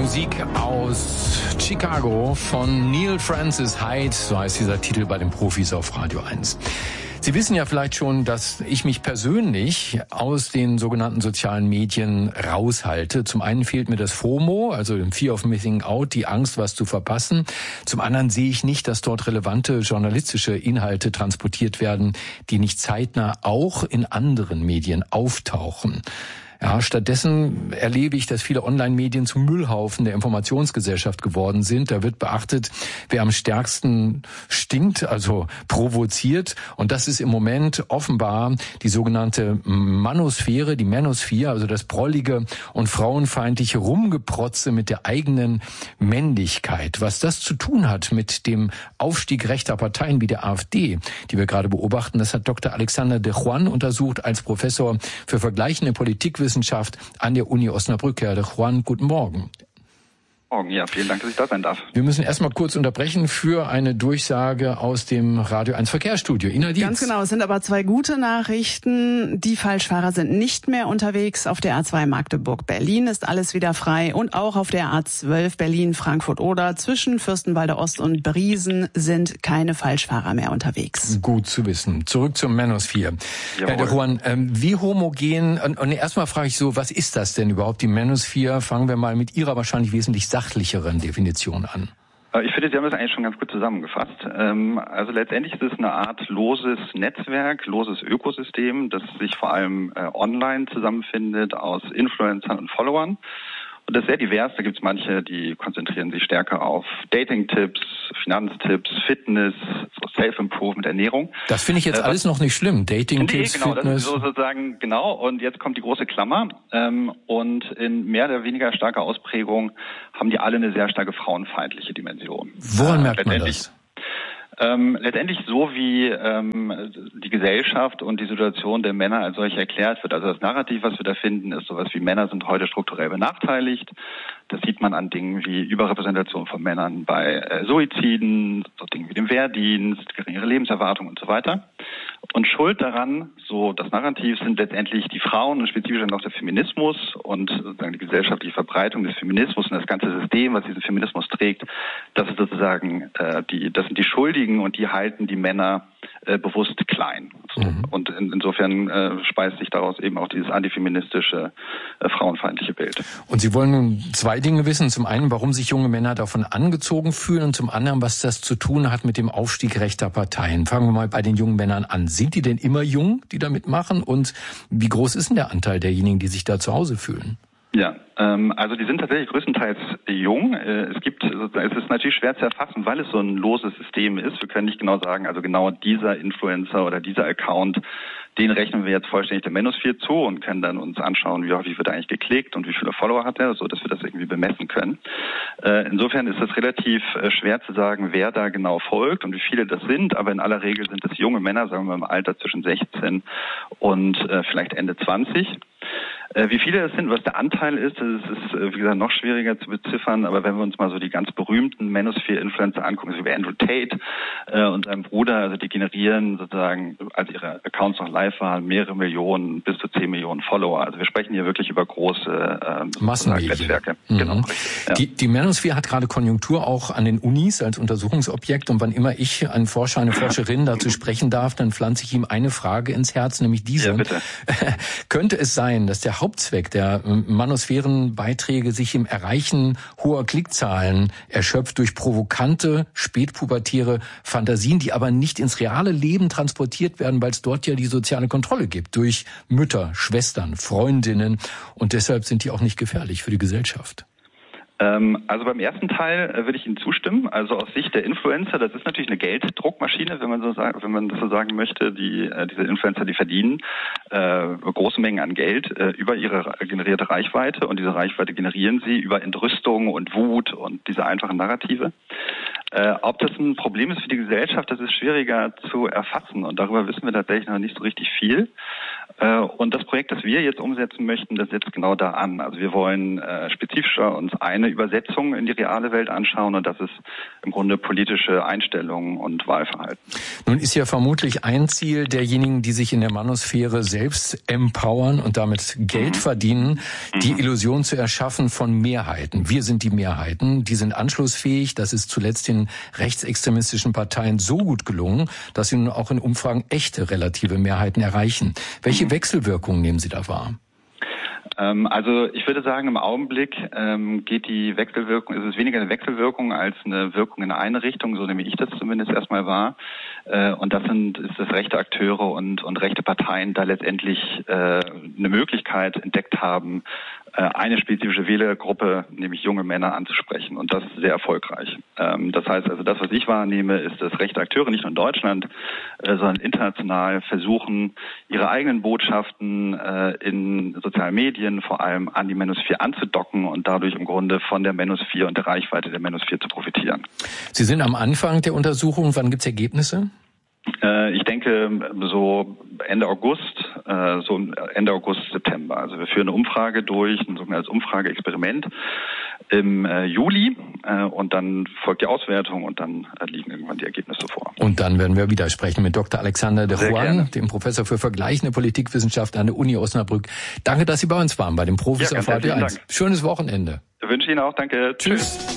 Musik aus Chicago von Neil Francis Hyde, so heißt dieser Titel bei den Profis auf Radio 1. Sie wissen ja vielleicht schon, dass ich mich persönlich aus den sogenannten sozialen Medien raushalte. Zum einen fehlt mir das FOMO, also Fear of Missing Out, die Angst, was zu verpassen. Zum anderen sehe ich nicht, dass dort relevante journalistische Inhalte transportiert werden, die nicht zeitnah auch in anderen Medien auftauchen. Ja, stattdessen erlebe ich, dass viele Online-Medien zum Müllhaufen der Informationsgesellschaft geworden sind. Da wird beachtet, wer am stärksten stinkt, also provoziert. Und das ist im Moment offenbar die sogenannte Manosphäre, die Manosphere, also das prollige und frauenfeindliche Rumgeprotze mit der eigenen Männlichkeit. Was das zu tun hat mit dem Aufstieg rechter Parteien wie der AfD, die wir gerade beobachten, das hat Dr. Alexander de Juan untersucht als Professor für vergleichende Politikwissenschaft an der Uni Osnabrück. Herr de Juan, guten Morgen. Ja, vielen Dank, dass ich da sein darf. Wir müssen erstmal kurz unterbrechen für eine Durchsage aus dem Radio 1 Verkehrsstudio. Ina Dietz. Ganz genau, es sind aber zwei gute Nachrichten. Die Falschfahrer sind nicht mehr unterwegs. Auf der A2 Magdeburg-Berlin ist alles wieder frei. Und auch auf der A12 Berlin-Frankfurt-Oder zwischen Fürstenwalde Ost und Briesen sind keine Falschfahrer mehr unterwegs. Gut zu wissen. Zurück zum Manosphere. Herr de Juan, wie homogen, und erstmal frage ich so, was ist das denn überhaupt, die Manosphere? Fangen wir mal mit Ihrer wahrscheinlich wesentlich sachlicheren Definition an. Ich finde, Sie haben das eigentlich schon ganz gut zusammengefasst. Also letztendlich ist es eine Art loses Netzwerk, loses Ökosystem, das sich vor allem online zusammenfindet aus Influencern und Followern. Und das ist sehr divers. Da gibt es manche, die konzentrieren sich stärker auf Dating-Tipps, Finanztipps, Fitness, so Self-Improvement, Ernährung. Das finde ich jetzt alles noch nicht schlimm. Dating-Tipps, genau, Fitness. Das ist so sozusagen, genau. Und jetzt kommt die große Klammer. Und in mehr oder weniger starker Ausprägung haben die alle eine sehr starke frauenfeindliche Dimension. Woran merkt man das? Letztendlich so, wie die Gesellschaft und die Situation der Männer als solche erklärt wird. Also das Narrativ, was wir da finden, ist sowas wie Männer sind heute strukturell benachteiligt. Das sieht man an Dingen wie Überrepräsentation von Männern bei Suiziden, so Dingen wie dem Wehrdienst, geringere Lebenserwartung und so weiter. Und schuld daran, so das Narrativ, sind letztendlich die Frauen und spezifisch dann auch der Feminismus und sozusagen die gesellschaftliche Verbreitung des Feminismus und das ganze System, was diesen Feminismus trägt. Das ist sozusagen das sind die Schuldigen und die halten die Männer bewusst klein. So. Und insofern speist sich daraus eben auch dieses antifeministische, frauenfeindliche Bild. Und Sie wollen nun zwei Dinge wissen. Zum einen, warum sich junge Männer davon angezogen fühlen und zum anderen, was das zu tun hat mit dem Aufstieg rechter Parteien. Fangen wir mal bei den jungen Männern an. Sind die denn immer jung, die da mitmachen? Und wie groß ist denn der Anteil derjenigen, die sich da zu Hause fühlen? Ja, also die sind tatsächlich größtenteils jung. Es ist natürlich schwer zu erfassen, weil es so ein loses System ist. Wir können nicht genau sagen, also genau dieser Influencer oder dieser Account, den rechnen wir jetzt vollständig der Manosphere zu und können dann uns anschauen, wie häufig wird eigentlich geklickt und wie viele Follower hat er, so dass wir das irgendwie bemessen können. Insofern ist es relativ schwer zu sagen, wer da genau folgt und wie viele das sind, aber in aller Regel sind es junge Männer, sagen wir im Alter zwischen 16 und vielleicht Ende 20. Wie viele es sind, was der Anteil ist, das ist, wie gesagt, noch schwieriger zu beziffern. Aber wenn wir uns mal so die ganz berühmten Manosphere-Influencer angucken, so wie Andrew Tate und sein Bruder, also die generieren sozusagen, als ihre Accounts noch live waren, mehrere Millionen bis zu 10 Millionen Follower. Also wir sprechen hier wirklich über große Massennetzwerke. Genau. Ja. Die Manosphere hat gerade Konjunktur auch an den Unis als Untersuchungsobjekt. Und wann immer ich einen Forscher, eine Forscherin dazu sprechen darf, dann pflanze ich ihm eine Frage ins Herz, nämlich diese. Ja, bitte. Könnte es sein, dass der Hauptzweck der Manosphärenbeiträge sich im Erreichen hoher Klickzahlen erschöpft durch provokante, spätpubertäre Fantasien, die aber nicht ins reale Leben transportiert werden, weil es dort ja die soziale Kontrolle gibt durch Mütter, Schwestern, Freundinnen und deshalb sind die auch nicht gefährlich für die Gesellschaft? Also beim ersten Teil würde ich Ihnen zustimmen. Also aus Sicht der Influencer, das ist natürlich eine Gelddruckmaschine, wenn man das so sagen möchte. Diese Influencer, die verdienen große Mengen an Geld über ihre generierte Reichweite und diese Reichweite generieren sie über Entrüstung und Wut und diese einfachen Narrative. Ob das ein Problem ist für die Gesellschaft, das ist schwieriger zu erfassen und darüber wissen wir tatsächlich noch nicht so richtig viel. Und das Projekt, das wir jetzt umsetzen möchten, das setzt genau da an. Also wir wollen spezifischer uns eine Übersetzung in die reale Welt anschauen und das ist im Grunde politische Einstellungen und Wahlverhalten. Nun ist ja vermutlich ein Ziel derjenigen, die sich in der Manosphäre selbst empowern und damit Geld verdienen, die Illusion zu erschaffen von Mehrheiten. Wir sind die Mehrheiten, die sind anschlussfähig. Das ist zuletzt den rechtsextremistischen Parteien so gut gelungen, dass sie nun auch in Umfragen echte relative Mehrheiten erreichen. Welche Wechselwirkungen nehmen Sie da wahr? Also ich würde sagen, im Augenblick geht die Wechselwirkung, ist es weniger eine Wechselwirkung als eine Wirkung in eine Richtung, so nehme ich das zumindest erstmal wahr. Und ist das rechte Akteure und rechte Parteien da letztendlich eine Möglichkeit entdeckt haben, eine spezifische Wählergruppe, nämlich junge Männer, anzusprechen. Und das ist sehr erfolgreich. Das heißt also, das, was ich wahrnehme, ist, dass rechte Akteure nicht nur in Deutschland, sondern international versuchen, ihre eigenen Botschaften in sozialen Medien vor allem an die Manosphere anzudocken und dadurch im Grunde von der Manosphere und der Reichweite der Manosphere zu profitieren. Sie sind am Anfang der Untersuchung. Wann gibt es Ergebnisse? Ich denke so Ende August, September. Also wir führen eine Umfrage durch, ein sogenanntes Umfrageexperiment im Juli und dann folgt die Auswertung und dann liegen irgendwann die Ergebnisse vor. Und dann werden wir wieder sprechen mit Dr. Alexander de Juan, dem Professor für vergleichende Politikwissenschaft an der Uni Osnabrück. Danke, dass Sie bei uns waren, bei den Profis auf Radio 1. Schönes Wochenende. Wünsche Ihnen auch, danke. Tschüss.